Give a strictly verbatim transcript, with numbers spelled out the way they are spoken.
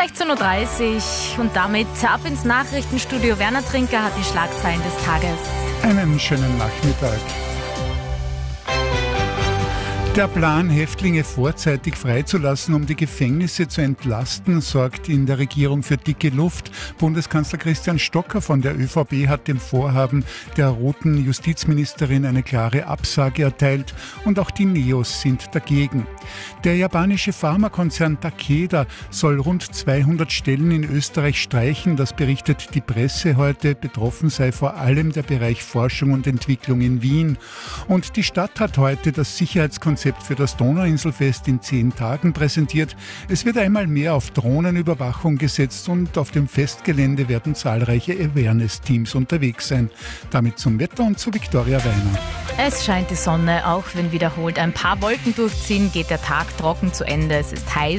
sechzehn Uhr dreißig und damit ab ins Nachrichtenstudio. Werner Trinker hat die Schlagzeilen des Tages. Einen schönen Nachmittag. Der Plan, Häftlinge vorzeitig freizulassen, um die Gefängnisse zu entlasten, sorgt in der Regierung für dicke Luft. Bundeskanzler Christian Stocker von der ÖVP hat dem Vorhaben der roten Justizministerin eine klare Absage erteilt und auch die Neos sind dagegen. Der japanische Pharmakonzern Takeda soll rund zweihundert Stellen in Österreich streichen, das berichtet die Presse heute. Betroffen sei vor allem der Bereich Forschung und Entwicklung in Wien. Und die Stadt hat heute das Sicherheitskonzept für das Donauinselfest in zehn Tagen präsentiert. Es wird einmal mehr auf Drohnenüberwachung gesetzt und auf dem Festgelände werden zahlreiche Awareness-Teams unterwegs sein. Damit zum Wetter und zu Viktoria Weiner. Es scheint die Sonne, auch wenn wiederholt ein paar Wolken durchziehen, geht der Tag trocken zu Ende. Es ist heiß